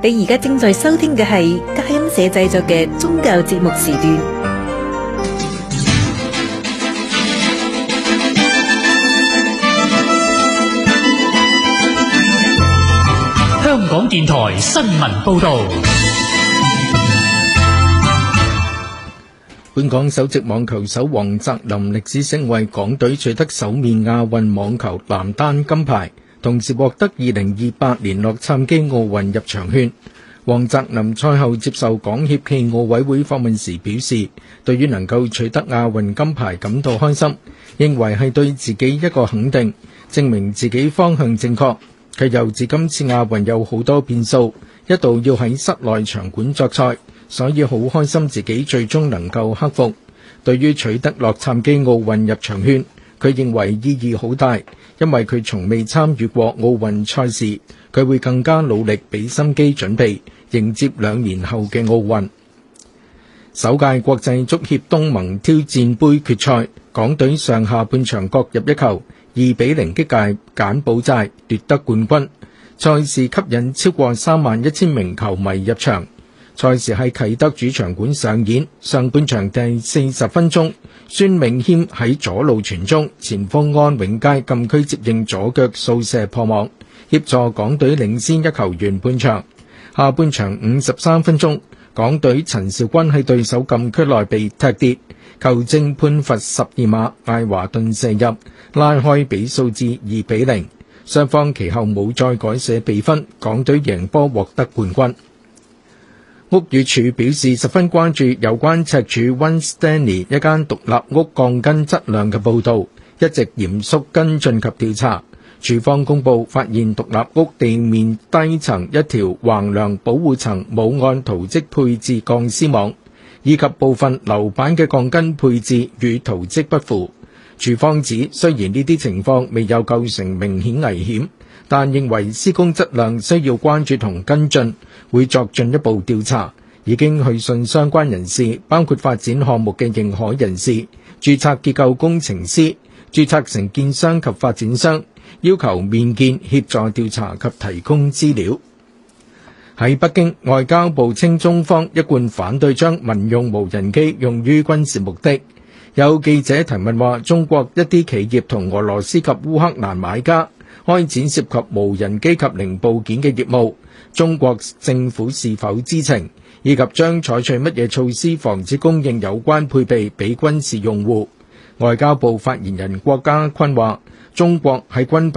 你而家正在收聽嘅係佳音社製作嘅宗教節目時段。 香港電台新聞報道。 本港首席網球手黃澤林歷史性為港隊取得首面亞運網球男單金牌，同時獲得2028年洛杉磯奧運入場券。黃澤林賽後接受港協暨奧委會訪問時表示，對於能夠取得亞運金牌感到開心，認為係對自己一個肯定，證明自己方向正確。佢又指今次亞運有好多變數，一度要喺室內場館作賽，所以好開心自己最終能夠克服。對於取得洛杉磯奧運入場券，佢認為意義好大，因為佢從未參與過奧運賽事，佢會更加努力俾心機準備，迎接2年後嘅奧運。首屆國際足協東盟挑戰盃決賽，港隊上下半場各入一球，2-0擊敗柬埔寨奪得冠軍。賽事吸引超過31000名球迷入場。賽事喺啟德主場館上演，上半場第40分鐘，孫銘謙喺左路傳中，前鋒安永佳禁區接應左腳掃射破網，協助港隊領先1球完半場。下半場53分鐘，港隊陳肇鈞喺對手禁區內被踢跌，球證判罰12碼，艾華頓射入，拉開比數至2-0。雙方其後冇再改寫比分，港隊贏波獲得冠軍。屋宇署表示十分關注有關赤柱 One Stanley 一間獨立屋鋼筋質量嘅報導，一直嚴肅跟進及調查。署方公佈發現獨立屋地面低層一條橫梁保護層冇按圖則配置鋼絲網，以及部分樓板嘅鋼筋配置與圖則不符。署方指雖然呢啲情況未有構成明顯危險，但認為施工質量需要關注同跟進，會作進一步調查。已經去信相關人士，包括發展項目嘅認可人士、註冊結構工程師、註冊承建商及發展商，要求面見協助調查及提供資料。喺北京，外交部稱中方一貫反對將民用無人機用於軍事目的。有記者提問話，中國一啲企業同俄羅斯及烏克蘭買家開展涉及無人機及零部件嘅業務，中國政府是否知情，以及將採取乜嘢措施防止供應有關配備俾軍事用戶。外交部發言人郭家坤話，中國喺軍